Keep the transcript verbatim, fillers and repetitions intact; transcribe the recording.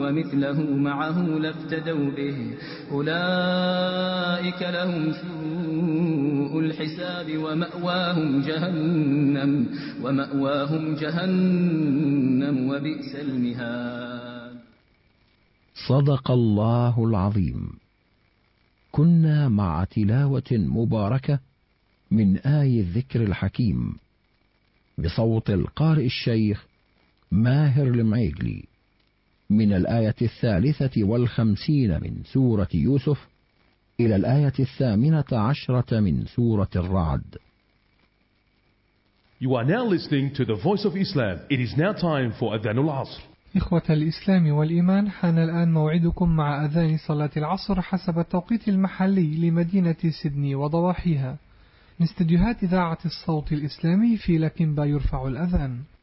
ومثله معه لافتدوا به أولئك لهم سوء الحساب ومأواهم جهنم ومأواهم جهنم وبئس المهاد. صدق الله العظيم. كنا مع تلاوة مباركة من آي الذكر الحكيم بصوت القارئ الشيخ ماهر المعيقلي من الآية الثالثة والخمسين من سورة يوسف إلى الآية الثامنة عشرة من سورة الرعد. You are now listening to the Voice of Islam. It is now time for Adhan al-Asr. إخوة الإسلام والإيمان، حان الآن موعدكم مع أذان صلاة العصر حسب التوقيت المحلي لمدينة سيدني وضواحيها من استديوهات إذاعة الصوت الإسلامي في لكنبا يرفع الأذان.